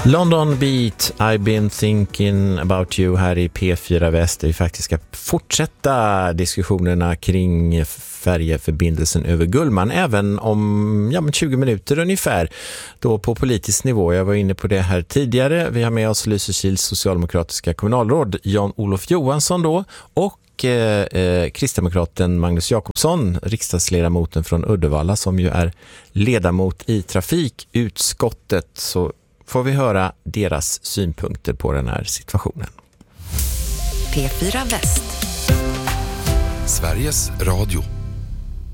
London Beat, I've been thinking about you här i P4 Väst. Vi faktiskt ska fortsätta diskussionerna kring färjeförbindelsen över Gullmarn även om 20 minuter ungefär då på politisk nivå. Jag var inne på det här tidigare. Vi har med oss Lysekils socialdemokratiska kommunalråd Jan-Olof Johansson då och kristdemokraten Magnus Jakobsson, riksdagsledamoten från Uddevalla som ju är ledamot i trafikutskottet. Så får vi höra deras synpunkter på den här situationen. P4 Väst. Sveriges Radio.